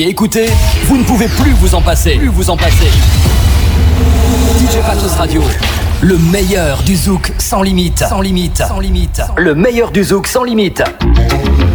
Et écoutez, vous ne pouvez plus vous en passer. DJ Patos Radio, le meilleur du zouk sans limite. Le meilleur du zouk sans limite.